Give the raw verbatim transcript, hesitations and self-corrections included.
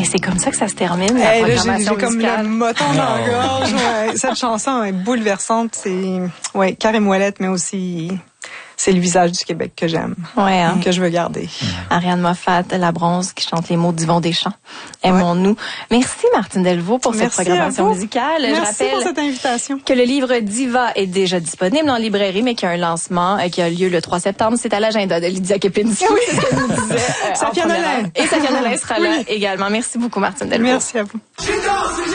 c'est comme ça que ça se termine, hey, la là, programmation j'ai, j'ai comme musicale. le moton dans la gorge. Ouais. Cette chanson est bouleversante. C'est ouais, Karim Ouellet, mais aussi c'est le visage du Québec que j'aime, ouais, hein? que je veux garder. Ariane Moffat, La Bronze, qui chante les mots d'Yvon Deschamps. Aimons-nous. Ouais. Merci Martine Delvaux pour Merci cette programmation musicale. Merci je rappelle pour cette invitation. Que le livre Diva est déjà disponible en librairie, mais qu'il y a un lancement euh, qui a lieu le trois septembre. C'est à l'agenda de Lydia Kepinski. Oui. C'est ce qu'elle nous disait. Euh, Safia Nolin. Et Safia Nolin sera là également. Merci beaucoup Martine Delvaux. Merci à vous.